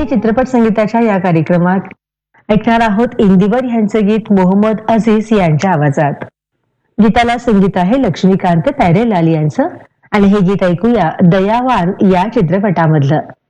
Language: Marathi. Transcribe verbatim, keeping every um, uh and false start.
मराठी चित्रपट संगीताच्या या कार्यक्रमात ऐकणार आहोत इंदिवर यांचं गीत मोहम्मद अजीज यांच्या आवाजात. गीताला संगीत आहे लक्ष्मीकांत प्यारेलाल यांचं आणि हे गीत ऐकूया दयावान या चित्रपटामधलं.